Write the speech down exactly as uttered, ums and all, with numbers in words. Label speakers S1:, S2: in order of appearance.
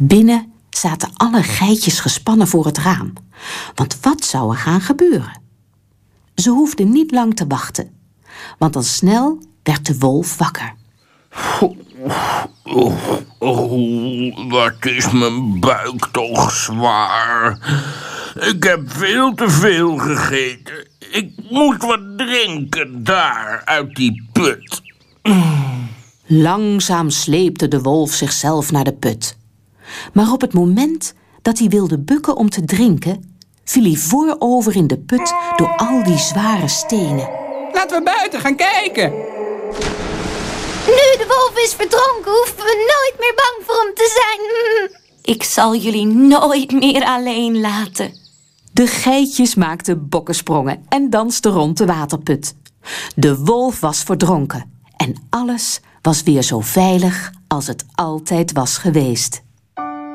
S1: Binnen zaten alle geitjes gespannen voor het raam. Want wat zou er gaan gebeuren? Ze hoefden niet lang te wachten. Want al snel werd de wolf wakker.
S2: Oh, oh, wat is mijn buik toch zwaar. Ik heb veel te veel gegeten. Ik moet wat drinken daar, uit die put.
S1: Langzaam sleepte de wolf zichzelf naar de put. Maar op het moment dat hij wilde bukken om te drinken, viel hij voorover in de put door al die zware stenen.
S3: Laten we buiten gaan kijken.
S4: Nu de wolf is verdronken, hoeven we nooit meer bang voor hem te zijn.
S5: Ik zal jullie nooit meer alleen laten.
S1: De geitjes maakten bokkensprongen en dansten rond de waterput. De wolf was verdronken en alles was weer zo veilig als het altijd was geweest.